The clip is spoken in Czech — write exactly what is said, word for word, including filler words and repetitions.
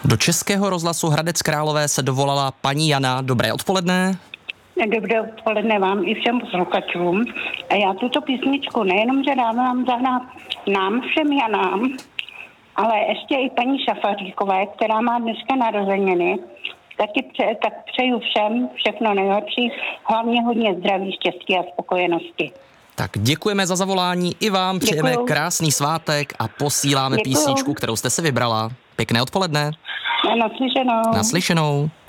Do Českého rozhlasu Hradec Králové se dovolala paní Jana. Dobré odpoledne. Dobré odpoledne vám i všem posluchačům. A já tuto písničku nejenom, že dávám zahrát nám všem Janám, ale ještě i paní Šafaříkové, která má dneska narozeniny, taky pře- tak přeju všem všechno nejlepší, hlavně hodně zdraví, štěstí a spokojenosti. Tak děkujeme za zavolání, i vám přejeme Děkuju. krásný svátek a posíláme Děkuju. písničku, kterou jste si vybrala. Pěkné odpoledne. Naslyšenou. Naslyšenou.